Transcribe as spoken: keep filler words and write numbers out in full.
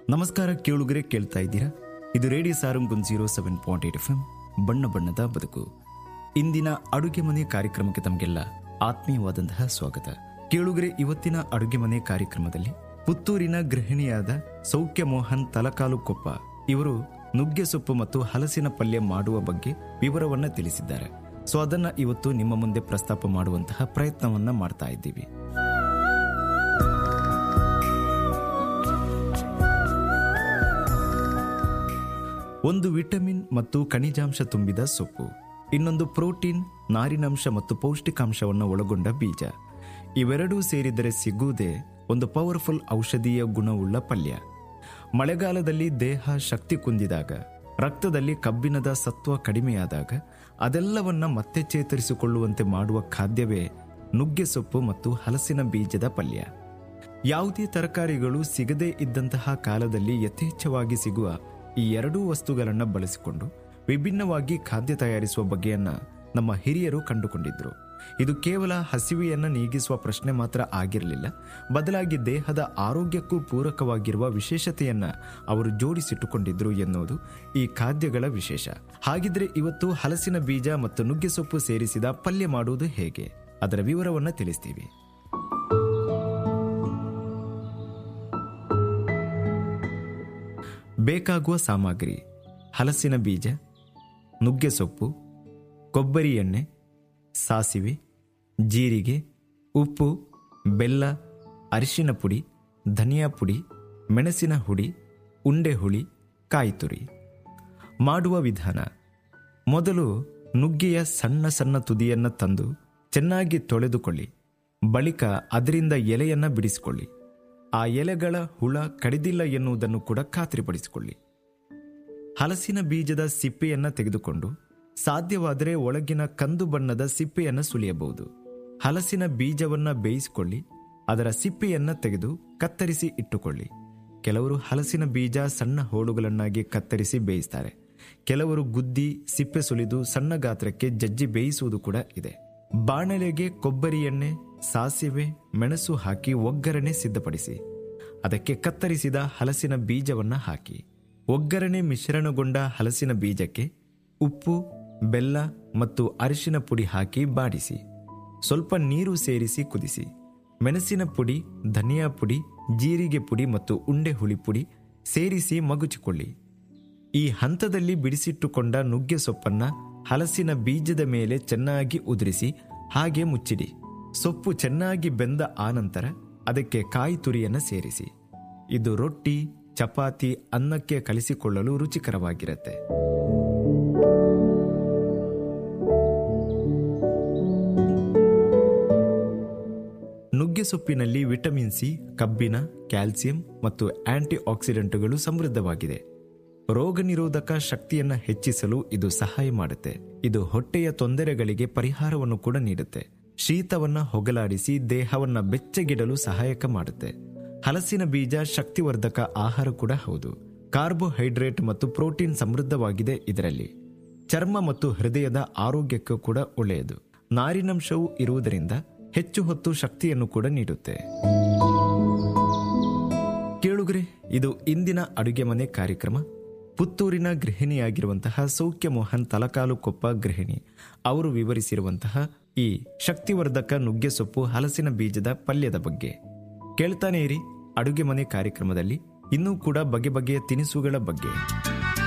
ನಮಸ್ಕಾರ ಕೇಳುಗರೆ, ಕೇಳ್ತಾ ಇದ್ದೀರಾ? ಇದು radio Sarang zero seven point eight F M, ಬಣ್ಣ ಬಣ್ಣದ ಬದುಕು. ಇಂದಿನ ಅಡುಗೆ ಮನೆ ಕಾರ್ಯಕ್ರಮಕ್ಕೆ ತಮಗೆಲ್ಲ ಆತ್ಮೀಯವಾದಂತಹ ಸ್ವಾಗತ. ಕೇಳುಗರೆ, ಇವತ್ತಿನ ಅಡುಗೆ ಮನೆ ಕಾರ್ಯಕ್ರಮದಲ್ಲಿ ಪುತ್ತೂರಿನ ಗೃಹಿಣಿಯಾದ ಸೌಖ್ಯ ಮೋಹನ್ ತಲಕಾಲು ಕೊಪ್ಪ ಇವರು ನುಗ್ಗೆ ಸೊಪ್ಪು ಮತ್ತು ಹಲಸಿನ ಪಲ್ಯ ಮಾಡುವ ಬಗ್ಗೆ ವಿವರವನ್ನ ತಿಳಿಸಿದ್ದಾರೆ. ಸೊ ಅದನ್ನ ಇವತ್ತು ನಿಮ್ಮ ಮುಂದೆ ಪ್ರಸ್ತಾಪ ಮಾಡುವಂತಹ ಪ್ರಯತ್ನವನ್ನ ಮಾಡ್ತಾ ಇದ್ದೀವಿ. ಒಂದು ವಿಟಮಿನ್ ಮತ್ತು ಖನಿಜಾಂಶ ತುಂಬಿದ ಸೊಪ್ಪು, ಇನ್ನೊಂದು ಪ್ರೋಟೀನ್, ನಾರಿನಾಂಶ ಮತ್ತು ಪೌಷ್ಟಿಕಾಂಶವನ್ನು ಒಳಗೊಂಡ ಬೀಜ. ಇವೆರಡೂ ಸೇರಿದರೆ ಸಿಗುವುದೇ ಒಂದು ಪವರ್ಫುಲ್ ಔಷಧೀಯ ಗುಣವುಳ್ಳ ಪಲ್ಯ. ಮಳೆಗಾಲದಲ್ಲಿ ದೇಹ ಶಕ್ತಿ ಕುಂದಿದಾಗ, ರಕ್ತದಲ್ಲಿ ಕಬ್ಬಿಣದ ಸತ್ವ ಕಡಿಮೆಯಾದಾಗ ಅದೆಲ್ಲವನ್ನ ಮತ್ತೆ ಚೇತರಿಸಿಕೊಳ್ಳುವಂತೆ ಮಾಡುವ ಖಾದ್ಯವೇ ನುಗ್ಗೆ ಸೊಪ್ಪು ಮತ್ತು ಹಲಸಿನ ಬೀಜದ ಪಲ್ಯ. ಯಾವುದೇ ತರಕಾರಿಗಳು ಸಿಗದೇ ಇದ್ದಂತಹ ಕಾಲದಲ್ಲಿ ಯಥೇಚ್ಛವಾಗಿ ಸಿಗುವ ಈ ಎರಡೂ ವಸ್ತುಗಳನ್ನು ಬಳಸಿಕೊಂಡು ವಿಭಿನ್ನವಾಗಿ ಖಾದ್ಯ ತಯಾರಿಸುವ ಬಗೆಯನ್ನ ನಮ್ಮ ಹಿರಿಯರು ಕಂಡುಕೊಂಡಿದ್ರು. ಇದು ಕೇವಲ ಹಸಿವೆಯನ್ನ ನೀಗಿಸುವ ಪ್ರಶ್ನೆ ಮಾತ್ರ ಆಗಿರಲಿಲ್ಲ, ಬದಲಾಗಿ ದೇಹದ ಆರೋಗ್ಯಕ್ಕೂ ಪೂರಕವಾಗಿರುವ ವಿಶೇಷತೆಯನ್ನ ಅವರು ಜೋಡಿಸಿಟ್ಟುಕೊಂಡಿದ್ರು ಎನ್ನುವುದು ಈ ಖಾದ್ಯಗಳ ವಿಶೇಷ. ಹಾಗಿದ್ರೆ ಇವತ್ತು ಹಲಸಿನ ಬೀಜ ಮತ್ತು ನುಗ್ಗೆ ಸೊಪ್ಪು ಸೇರಿಸಿದ ಪಲ್ಯ ಮಾಡುವುದು ಹೇಗೆ, ಅದರ ವಿವರವನ್ನ ತಿಳಿಸ್ತೀವಿ. ಬೇಕಾಗುವ ಸಾಮಗ್ರಿ: ಹಲಸಿನ ಬೀಜ, ನುಗ್ಗೆ ಸೊಪ್ಪು, ಕೊಬ್ಬರಿ ಎಣ್ಣೆ, ಸಾಸಿವೆ, ಜೀರಿಗೆ, ಉಪ್ಪು, ಬೆಲ್ಲ, ಅರಿಶಿನ ಪುಡಿ, ಧನಿಯಾ ಪುಡಿ, ಮೆಣಸಿನ ಹುಡಿ, ಉಂಡೆ ಹುಳಿ, ಕಾಯಿ ತುರಿ. ಮಾಡುವ ವಿಧಾನ: ಮೊದಲು ನುಗ್ಗೆಯ ಸಣ್ಣ ಸಣ್ಣ ತುದಿಯನ್ನು ತಂದು ಚೆನ್ನಾಗಿ ತೊಳೆದುಕೊಳ್ಳಿ. ಬಳಿಕ ಅದರಿಂದ ಎಲೆಯನ್ನ ಬಿಡಿಸಿಕೊಳ್ಳಿ. ಆ ಎಲೆಗಳ ಹುಳ ಕಡಿದಿಲ್ಲ ಎನ್ನುವುದನ್ನು ಕೂಡ ಖಾತ್ರಿಪಡಿಸಿಕೊಳ್ಳಿ. ಹಲಸಿನ ಬೀಜದ ಸಿಪ್ಪೆಯನ್ನ ತೆಗೆದುಕೊಂಡು ಸಾಧ್ಯವಾದರೆ ಒಳಗಿನ ಕಂದು ಬಣ್ಣದ ಸಿಪ್ಪೆಯನ್ನು ಸುಲಿಯಬಹುದು. ಹಲಸಿನ ಬೀಜವನ್ನ ಬೇಯಿಸಿಕೊಳ್ಳಿ. ಅದರ ಸಿಪ್ಪೆಯನ್ನ ತೆಗೆದು ಕತ್ತರಿಸಿ ಇಟ್ಟುಕೊಳ್ಳಿ. ಕೆಲವರು ಹಲಸಿನ ಬೀಜ ಸಣ್ಣ ಹೋಳುಗಳನ್ನಾಗಿ ಕತ್ತರಿಸಿ ಬೇಯಿಸ್ತಾರೆ. ಕೆಲವರು ಗುದ್ದಿ ಸಿಪ್ಪೆ ಸುಲಿದು ಸಣ್ಣ ಗಾತ್ರಕ್ಕೆ ಜಜ್ಜಿ ಬೇಯಿಸುವುದು ಕೂಡ ಇದೆ. ಬಾಣಲೆಗೆ ಕೊಬ್ಬರಿ ಎಣ್ಣೆ, ಸಾಸಿವೆ, ಮೆಣಸು ಹಾಕಿ ಒಗ್ಗರಣೆ ಸಿದ್ಧಪಡಿಸಿ. ಅದಕ್ಕೆ ಕತ್ತರಿಸಿದ ಹಲಸಿನ ಬೀಜವನ್ನ ಹಾಕಿ. ಒಗ್ಗರಣೆ ಮಿಶ್ರಣಗೊಂಡ ಹಲಸಿನ ಬೀಜಕ್ಕೆ ಉಪ್ಪು, ಬೆಲ್ಲ ಮತ್ತು ಅರಿಶಿನ ಪುಡಿ ಹಾಕಿ ಬಾಡಿಸಿ. ಸ್ವಲ್ಪ ನೀರು ಸೇರಿಸಿ ಕುದಿಸಿ. ಮೆಣಸಿನ ಪುಡಿ, ಧನಿಯಾ ಪುಡಿ, ಜೀರಿಗೆ ಪುಡಿ ಮತ್ತು ಉಂಡೆ ಹುಳಿ ಪುಡಿ ಸೇರಿಸಿ ಮಗುಚಿಕೊಳ್ಳಿ. ಈ ಹಂತದಲ್ಲಿ ಬಿಡಿಸಿಟ್ಟುಕೊಂಡ ನುಗ್ಗೆ ಸೊಪ್ಪನ್ನ ಹಲಸಿನ ಬೀಜದ ಮೇಲೆ ಚೆನ್ನಾಗಿ ಉದುರಿಸಿ ಹಾಗೆ ಮುಚ್ಚಿಡಿ. ಸೊಪ್ಪು ಚೆನ್ನಾಗಿ ಬೆಂದ ಆನಂತರ ಅದಕ್ಕೆ ಕಾಯಿ ತುರಿಯನ್ನು ಸೇರಿಸಿ. ಇದು ರೊಟ್ಟಿ, ಚಪಾತಿ, ಅನ್ನಕ್ಕೆ ಕಲಿಸಿಕೊಳ್ಳಲು ರುಚಿಕರವಾಗಿರುತ್ತೆ. ನುಗ್ಗೆ ಸೊಪ್ಪಿನಲ್ಲಿ ವಿಟಮಿನ್ ಸಿ, ಕಬ್ಬಿಣ, ಕ್ಯಾಲ್ಸಿಯಂ ಮತ್ತು ಆಂಟಿ ಆಕ್ಸಿಡೆಂಟ್ಗಳು ಸಮೃದ್ಧವಾಗಿದೆ. ರೋಗ ನಿರೋಧಕ ಶಕ್ತಿಯನ್ನು ಹೆಚ್ಚಿಸಲು ಇದು ಸಹಾಯ ಮಾಡುತ್ತೆ. ಇದು ಹೊಟ್ಟೆಯ ತೊಂದರೆಗಳಿಗೆ ಪರಿಹಾರವನ್ನು ಕೂಡ ನೀಡುತ್ತೆ. ಶೀತವನ್ನ ಹೊಗಲಾಡಿಸಿ ದೇಹವನ್ನ ಬೆಚ್ಚಗಿಡಲು ಸಹಾಯಕ ಮಾಡುತ್ತೆ. ಹಲಸಿನ ಬೀಜ ಶಕ್ತಿವರ್ಧಕ ಆಹಾರ ಕೂಡ ಹೌದು. ಕಾರ್ಬೋಹೈಡ್ರೇಟ್ ಮತ್ತು ಪ್ರೋಟೀನ್ ಸಮೃದ್ಧವಾಗಿದೆ ಇದರಲ್ಲಿ. ಚರ್ಮ ಮತ್ತು ಹೃದಯದ ಆರೋಗ್ಯಕ್ಕೂ ಕೂಡ ಒಳ್ಳೆಯದು. ನಾರಿನಂಶವೂ ಇರುವುದರಿಂದ ಹೆಚ್ಚು ಹೊತ್ತು ಶಕ್ತಿಯನ್ನು ಕೂಡ ನೀಡುತ್ತೆ. ಕೇಳುಗರೆ, ಇದು ಇಂದಿನ ಅಡುಗೆ ಮನೆ ಕಾರ್ಯಕ್ರಮ. ಪುತ್ತೂರಿನ ಗೃಹಿಣಿಯಾಗಿರುವಂತಹ ಸೌಖ್ಯ ಮೋಹನ್ ತಲಕಾಲು ಕೊಪ್ಪ ಗೃಹಿಣಿ ಅವರು ವಿವರಿಸಿರುವಂತಹ ಈ ಶಕ್ತಿವರ್ಧಕ ನುಗ್ಗೆ ಸೊಪ್ಪು ಹಲಸಿನ ಬೀಜದ ಪಲ್ಯದ ಬಗ್ಗೆ ಕೇಳ್ತಾನೆ ಇರಿ. ಅಡುಗೆ ಮನೆ ಕಾರ್ಯಕ್ರಮದಲ್ಲಿ ಇನ್ನೂ ಕೂಡ ಬಗೆ ಬಗೆಯ ತಿನಿಸುಗಳ ಬಗ್ಗೆ